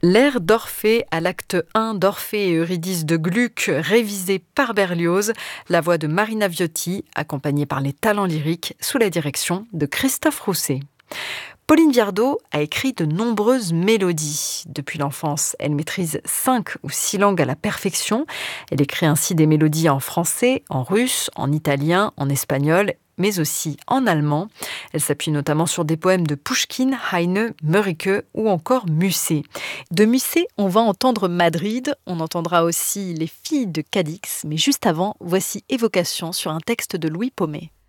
L'air d'Orphée à l'acte 1 d'Orphée et Eurydice de Gluck, révisé par Berlioz, la voix de Marina Viotti, accompagnée par les talents lyriques, sous la direction de Christophe Rousset. Pauline Viardot a écrit de nombreuses mélodies. Depuis l'enfance, elle maîtrise 5 ou 6 langues à la perfection. Elle écrit ainsi des mélodies en français, en russe, en italien, en espagnol, mais aussi en allemand. Elle s'appuie notamment sur des poèmes de Pouchkine, Heine, Mörike ou encore Musset. De Musset, on va entendre Madrid, on entendra aussi Les filles de Cadix, mais juste avant, voici Évocation sur un texte de Louis Paumet.